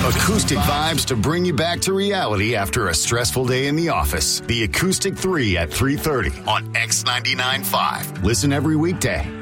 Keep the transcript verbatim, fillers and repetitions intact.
Acoustic vibes to bring you back to reality after a stressful day in the office. The Acoustic three at three thirty on X ninety-nine point five. Listen every weekday